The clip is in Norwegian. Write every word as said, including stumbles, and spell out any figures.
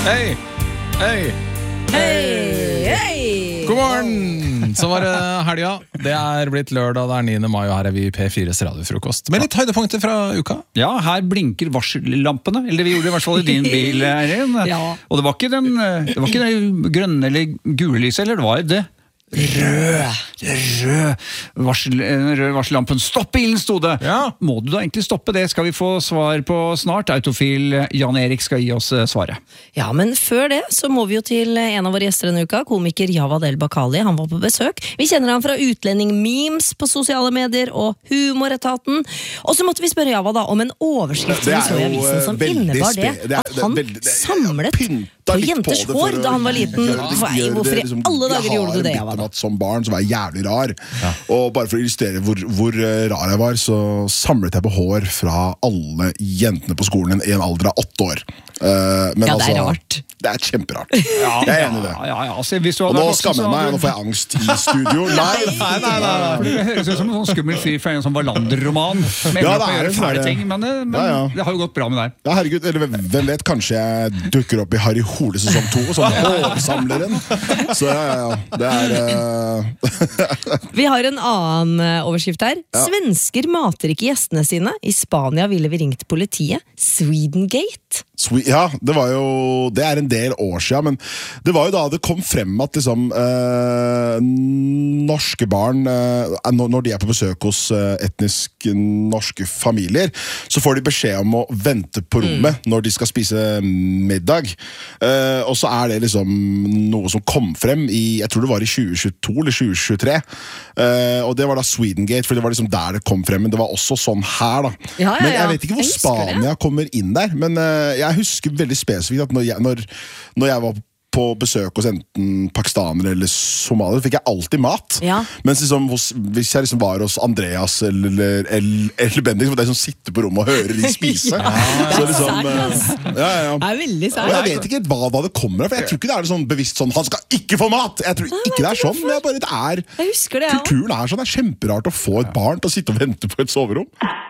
Hei, hei, hei, hei. God morgen! Så var det helga. Det er blitt lørdag, det er niende mai, og her er vi i P fires radiofrokost. Med litt høydepunkter fra uka. Ja, her blinker varsellampene. Eller vi gjorde det i hvert fall i din bil, Eirin. Ja. Og det var ikke den, det var ikke det grønne eller gule lyset, eller det var det rød, rød, varsel, rød varsellampen. Stopp bilen, stod det. Ja. Må du da egentlig stoppe det? Skal vi få svar på snart? Autofil Jan Erik skal gi oss svaret. Ja, men før det så må vi jo til en av våre gjester denne uka, komiker Jawad El-Bakali. Han var på besøk. Vi kjenner han fra utlending-memes på sosiale medier og Humoretaten. Og så måtte vi spørre Jawad da om en overskrift som vi så i avisen som innebar det, det er, at han det er veldig, det er, samlet på jenters hår da han var liten. Hvorfor i alle dager gjorde du det, Jawad? At som barn så var jeg jævlig rar, ja. Og bare for å illustrere hvor, hvor rar jeg var, så samlet jeg på hår fra alle jentene på skolen i en alder av åtte år. Uh, men ja, altså, det er rart. Det er kjemperart. Ja, jeg er enig i det. Ja, ja, altså, og nå skammer jeg meg, nå får jeg angst i studio. Nei, nei, nei, nei. Det høres ut som en sånn skummel fyr fra en sånn Wallander-roman. Som ja, det er fæle ting, men, men ja, ja. Det har jo gått bra med deg. Ja, herregud, eller hvem vet, kanskje jeg dukker opp i Harry Hole sesong to, som hårsamleren. Så ja, ja, ja. Det er... Uh... Vi har en annen overskrift her. Ja. Svensker mater ikke gjestene sine. I Spania ville vi ringt politiet. Swedengate. Ja, det var jo det er en del år siden, men det var jo da det kom frem at liksom eh, norske barn eh, når de er på besøk hos eh, etnisk norske familier, så får de beskjed om å vente på rommet mm. når de skal spise middag, eh, og så er det liksom noe som kom frem i, jeg tror det var i tjue tjueto eller tjue tjuetre, eh, og det var da Swedengate, for det var liksom der det kom frem, men det var også sånn her da. Ja, ja, ja. Men jeg vet ikke hvor Spania kommer inn der, men eh, jeg husker veldig spesifikt at når jeg, når, når jeg var på besøk hos enten pakistanere eller somalier, fikk jeg alltid mat. Ja. Mens liksom, hos, hvis jeg liksom var hos Andreas eller, eller, eller Bendik, så var det som sitter på rommet og hører de spise. Ja, så liksom, det ja, ja. er veldig sært. Og jeg vet ikke hva, hva det kommer av, for jeg tror ikke det er sånn bevisst sånn, han skal ikke få mat! Jeg tror ikke det er sånn, men jeg bare, det er, jeg husker det, ja. kulturen er sånn, det er kjemperart å få et barn til å sitte og vente på et soverom.